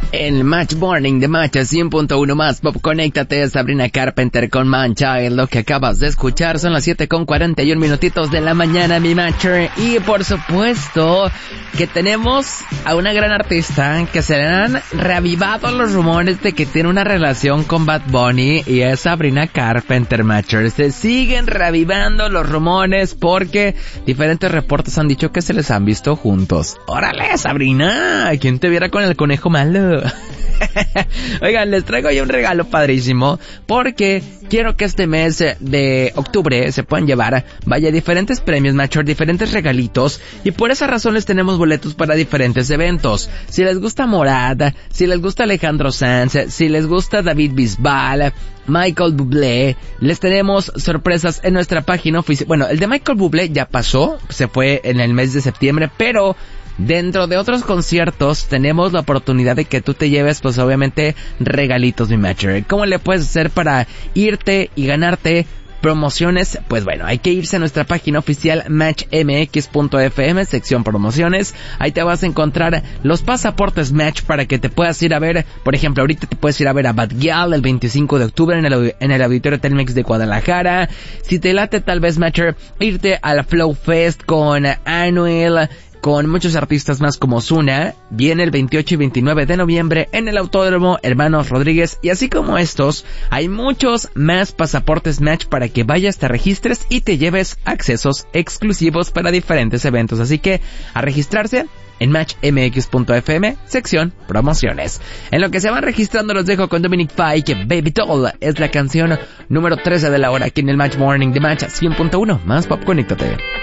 El Match Morning de Match 100.1 más Pop. Conéctate, Sabrina Carpenter con Manchild. Lo que acabas de escuchar son las 7:41 minutitos de la mañana, mi Matcher. Y por supuesto que tenemos a una gran artista que se le han reavivado los rumores de que tiene una relación con Bad Bunny, y es Sabrina Carpenter, Matcher. Se siguen reavivando los rumores porque diferentes reportes han dicho que se les han visto juntos. ¡Órale, Sabrina! ¿Quién te viera con el conejo malo? Oigan, les traigo ya un regalo padrísimo porque quiero que este mes de octubre se puedan llevar, vaya, diferentes premios, Matcher, diferentes regalitos, y por esa razón les tenemos boletos para diferentes eventos. Si les gusta Morad, si les gusta Alejandro Sanz, si les gusta David Bisbal, Michael Bublé, les tenemos sorpresas en nuestra página oficial. Bueno, el de Michael Bublé ya pasó, se fue en el mes de septiembre, pero dentro de otros conciertos tenemos la oportunidad de que tú te lleves, pues obviamente, regalitos, mi Matcher. ¿Cómo le puedes hacer para irte y ganarte promociones? Pues bueno, hay que irse a nuestra página oficial matchmx.fm, sección promociones. Ahí te vas a encontrar los pasaportes Match para que te puedas ir a ver. Por ejemplo, ahorita te puedes ir a ver a Bad Gyal el 25 de octubre en el Auditorio Telmex de Guadalajara. Si te late, tal vez, Matcher, irte al Flow Fest con Anuel, con muchos artistas más como Ozuna, viene el 28 y 29 de noviembre en el Autódromo Hermanos Rodríguez, y así como estos, hay muchos más pasaportes Match para que vayas, te registres y te lleves accesos exclusivos para diferentes eventos. Así que a registrarse en matchmx.fm, sección promociones. En lo que se van registrando, los dejo con Dominic Fike, que Baby Doll es la canción número 13 de la hora aquí en el Match Morning de Match 100.1 más Pop. Conéctate.